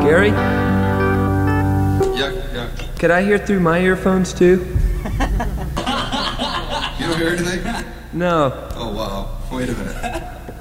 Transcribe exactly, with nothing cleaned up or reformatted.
Gary? Yeah, yeah. Could I hear through my earphones too? You don't hear anything? No. Oh, wow. Wait a minute.